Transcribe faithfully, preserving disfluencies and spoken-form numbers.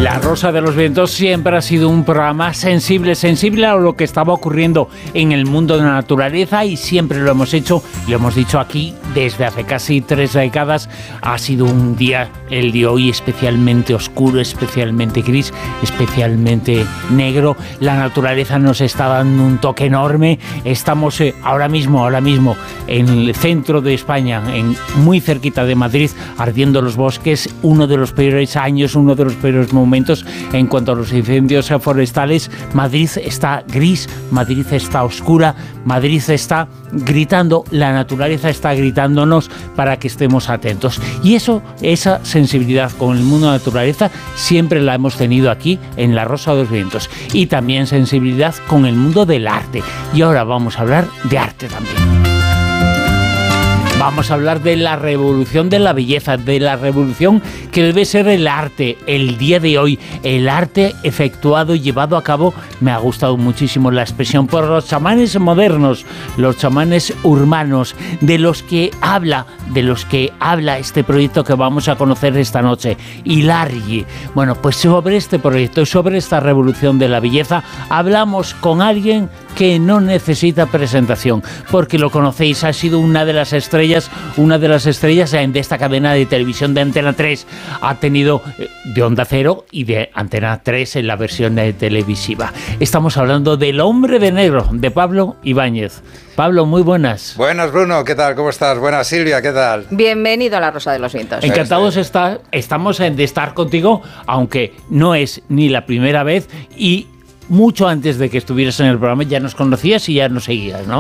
La Rosa de los Vientos siempre ha sido un programa sensible, sensible a lo que estaba ocurriendo en el mundo de la naturaleza, y siempre lo hemos hecho, lo hemos dicho aquí desde hace casi tres décadas. Ha sido un día, el de hoy, especialmente oscuro, especialmente gris, especialmente negro. La naturaleza nos está dando un toque enorme. Estamos eh, ahora mismo, ahora mismo en el centro de España, en, muy cerquita de Madrid, ardiendo los bosques. Uno de los peores años, uno de los peores momentos en cuanto a los incendios forestales. Madrid está gris, Madrid está oscura, Madrid está gritando, la naturaleza está gritándonos para que estemos atentos. Y eso, esa sensibilidad con el mundo de la naturaleza siempre la hemos tenido aquí en La Rosa de los Vientos. Y también sensibilidad con el mundo del arte. Y ahora vamos a hablar de arte también. Vamos a hablar de la revolución de la belleza, de la revolución que debe ser el arte, el día de hoy, el arte efectuado y llevado a cabo. Me ha gustado muchísimo la expresión por los chamanes modernos, los chamanes urbanos, de los que habla, de los que habla este proyecto que vamos a conocer esta noche, Ilargi. Bueno, pues sobre este proyecto, sobre esta revolución de la belleza, hablamos con alguien que no necesita presentación, porque lo conocéis, ha sido una de las estrellas, una de las estrellas de esta cadena de televisión de Antena tres. Ha tenido de Onda Cero y de Antena tres en la versión de televisiva. Estamos hablando del Hombre de Negro, de Pablo Ibáñez. Pablo, muy buenas. Buenas, Bruno, ¿qué tal? ¿Cómo estás? Buenas, Silvia, ¿qué tal? Bienvenido a La Rosa de los Vientos. Encantados está, estamos de estar contigo, aunque no es ni la primera vez, y mucho antes de que estuvieras en el programa ya nos conocías y ya nos seguías, ¿no?